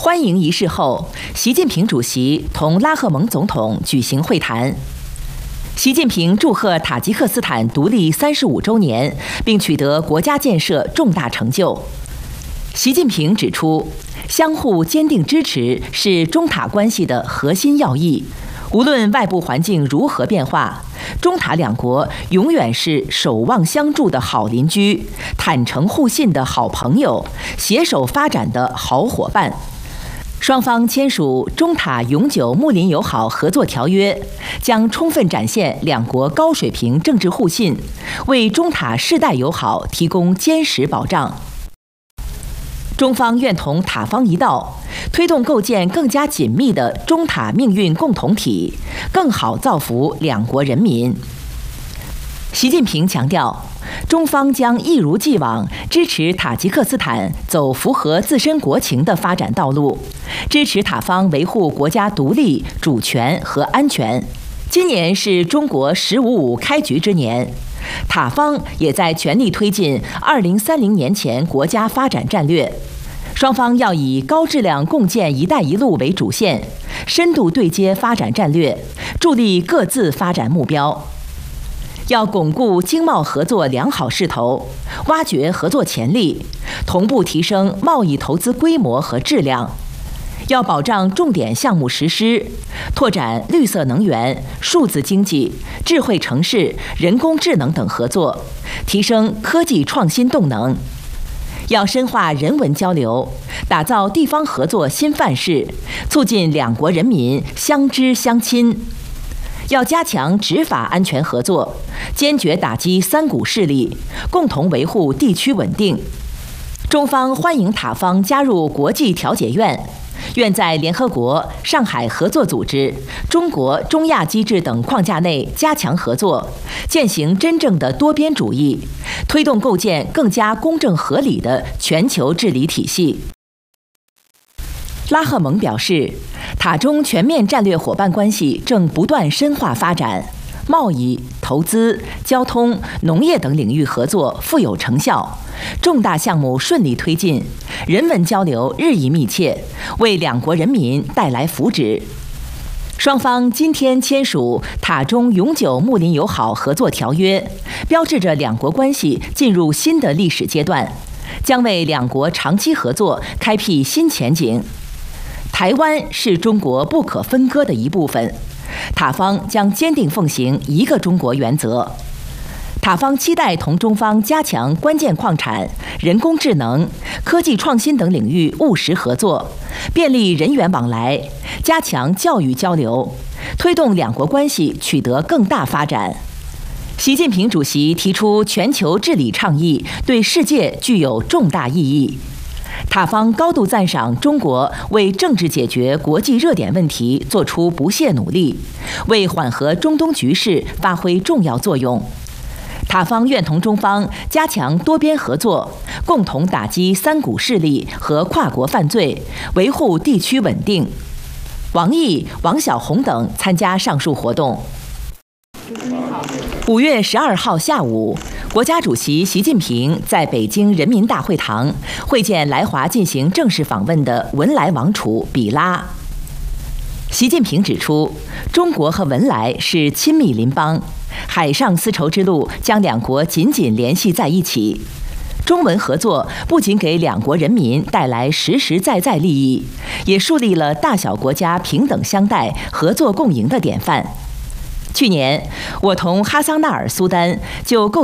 欢迎仪式后，习近平主席同拉赫蒙总统举行会谈。习近平祝贺塔吉克斯坦独立35周年，并取得国家建设重大成就。习近平指出，相互坚定支持是中塔关系的核心要义。无论外部环境如何变化，中塔两国永远是守望相助的好邻居，坦诚互信的好朋友，携手发展的好伙伴。双方签署中塔永久睦邻友好合作条约，将充分展现两国高水平政治互信，为中塔世代友好提供坚实保障。中方愿同塔方一道，推动构建更加紧密的中塔命运共同体，更好造福两国人民。习近平强调，中方将一如既往支持塔吉克斯坦走符合自身国情的发展道路，支持塔方维护国家独立、主权和安全。今年是中国“15+5”开局之年，塔方也在全力推进2030年前国家发展战略。双方要以高质量共建“一带一路”为主线，深度对接发展战略，助力各自发展目标。要巩固经贸合作良好势头，挖掘合作潜力，同步提升贸易投资规模和质量。要保障重点项目实施，拓展绿色能源、数字经济、智慧城市、人工智能等合作，提升科技创新动能。要深化人文交流，打造地方合作新范式，促进两国人民相知相亲。要加强执法安全合作，坚决打击三股势力，共同维护地区稳定。中方欢迎塔方加入国际调解院，愿在联合国、上海合作组织、中国中亚机制等框架内加强合作，践行真正的多边主义，推动构建更加公正合理的全球治理体系。拉赫蒙表示，塔中全面战略伙伴关系正不断深化发展，贸易、投资、交通、农业等领域合作富有成效，重大项目顺利推进，人文交流日益密切，为两国人民带来福祉。双方今天签署塔中永久睦邻友好合作条约，标志着两国关系进入新的历史阶段，将为两国长期合作开辟新前景。台湾是中国不可分割的一部分，塔方将坚定奉行一个中国原则。塔方期待同中方加强关键矿产、人工智能、科技创新等领域务实合作，便利人员往来，加强教育交流，推动两国关系取得更大发展。习近平主席提出全球治理倡议，对世界具有重大意义。塔方高度赞赏中国为政治解决国际热点问题做出不懈努力，为缓和中东局势发挥重要作用。塔方愿同中方加强多边合作，共同打击三股势力和跨国犯罪，维护地区稳定。王毅、王晓红等参加上述活动。5月12号下午，国家主席习近平在北京人民大会堂会见来华进行正式访问的文莱王储比拉。习近平指出，中国和文莱是亲密邻邦，海上丝绸之路将两国紧紧联系在一起。中文合作不仅给两国人民带来实实在在利益，也树立了大小国家平等相待、合作共赢的典范。去年，我同哈桑纳尔苏丹就构